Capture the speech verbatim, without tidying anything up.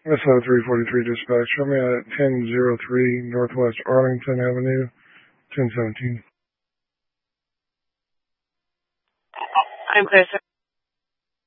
S O three forty-three dispatch. Show me at ten oh three Northwest Arlington Avenue, ten seventeen. I'm clear, sir.